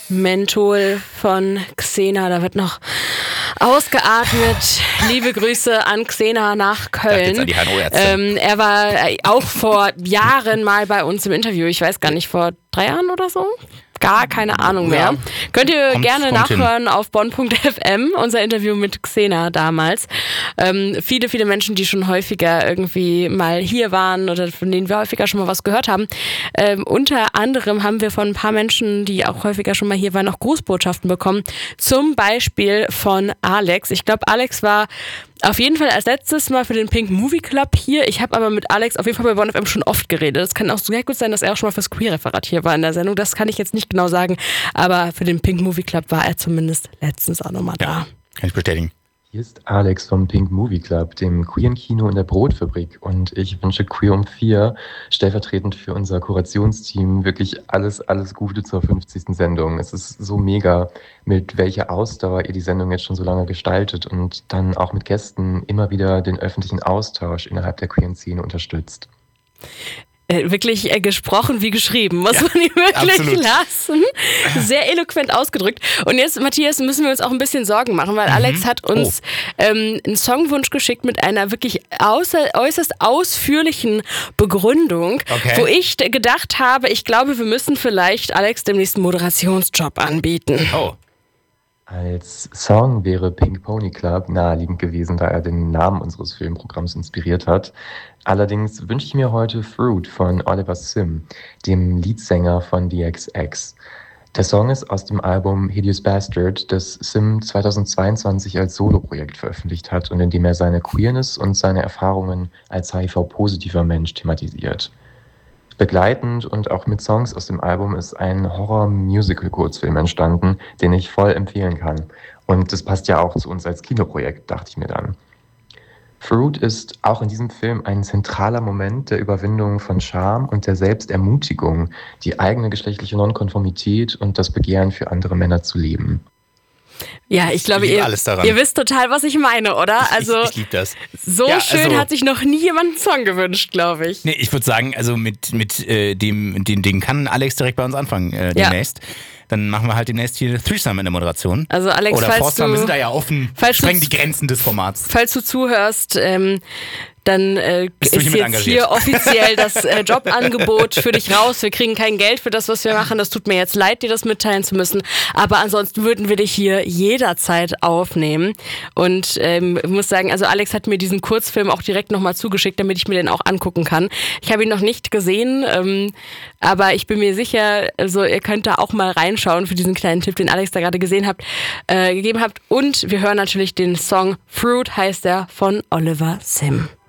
Menthol von Xena, da wird noch ausgeatmet. Liebe Grüße an Xena nach Köln. An die HNO-Ärzte. Er war auch vor Jahren mal bei uns im Interview. Ich weiß gar nicht, vor 3 Jahren oder so? Gar keine Ahnung mehr. Ja. Könnt ihr gerne kommt nachhören auf bonn.fm, unser Interview mit Xena damals. Viele Menschen, die schon häufiger irgendwie mal hier waren oder von denen wir häufiger schon mal was gehört haben. Unter anderem haben wir von ein paar Menschen, die auch häufiger schon mal hier waren, noch Grußbotschaften bekommen. Zum Beispiel von Alex. Ich glaube, Alex war auf jeden Fall als letztes Mal für den Pink Movie Club hier. Ich habe aber mit Alex auf jeden Fall bei Bonn FM schon oft geredet. Es kann auch sehr gut sein, dass er auch schon mal fürs Queer-Referat hier war in der Sendung. Das kann ich jetzt nicht genau sagen, aber für den Pink Movie Club war er zumindest letztens auch nochmal da. Kann ich bestätigen. Hier ist Alex vom Pink Movie Club, dem queeren Kino in der Brotfabrik. Und ich wünsche Queer um 4 stellvertretend für unser Kurationsteam wirklich alles Gute zur 50. Sendung. Es ist so mega, mit welcher Ausdauer ihr die Sendung jetzt schon so lange gestaltet und dann auch mit Gästen immer wieder den öffentlichen Austausch innerhalb der queeren Szene unterstützt. Wirklich gesprochen wie geschrieben, muss man ihm wirklich absolut lassen. Sehr eloquent ausgedrückt. Und jetzt, Matthias, müssen wir uns auch ein bisschen Sorgen machen, weil Alex hat uns einen Songwunsch geschickt mit einer wirklich äußerst ausführlichen Begründung, wo ich gedacht habe, ich glaube, wir müssen vielleicht Alex demnächst einen Moderationsjob anbieten. Oh. Als Song wäre Pink Pony Club naheliegend gewesen, da er den Namen unseres Filmprogramms inspiriert hat. Allerdings wünsche ich mir heute Fruit von Oliver Sim, dem Leadsänger von The XX. Der Song ist aus dem Album Hideous Bastard, das Sim 2022 als Soloprojekt veröffentlicht hat und in dem er seine Queerness und seine Erfahrungen als HIV-positiver Mensch thematisiert. Begleitend und auch mit Songs aus dem Album ist ein Horror-Musical-Kurzfilm entstanden, den ich voll empfehlen kann. Und das passt ja auch zu uns als Kinoprojekt, dachte ich mir dann. Fruit ist auch in diesem Film ein zentraler Moment der Überwindung von Scham und der Selbstermutigung, die eigene geschlechtliche Nonkonformität und das Begehren für andere Männer zu leben. Ja, ich glaube, ihr wisst total, was ich meine, oder? Ich liebe das. So ja, schön hat sich noch nie jemand einen Song gewünscht, glaube ich. Nee, ich würde sagen, also mit dem kann Alex direkt bei uns anfangen demnächst. Dann machen wir halt demnächst hier Threesome in der Moderation. Also Alex, oder Foursome, wir sind da ja offen, sprengen die Grenzen des Formats. Falls du zuhörst, dann ist jetzt hier offiziell das Jobangebot für dich raus. Wir kriegen kein Geld für das, was wir machen. Das tut mir jetzt leid, dir das mitteilen zu müssen. Aber ansonsten würden wir dich hier jederzeit aufnehmen. Und ich muss sagen, also Alex hat mir diesen Kurzfilm auch direkt nochmal zugeschickt, damit ich mir den auch angucken kann. Ich habe ihn noch nicht gesehen, aber ich bin mir sicher, also ihr könnt da auch mal reinschauen für diesen kleinen Tipp, den Alex da gerade gegeben habt. Und wir hören natürlich den Song Fruit, heißt er, von Oliver Sim.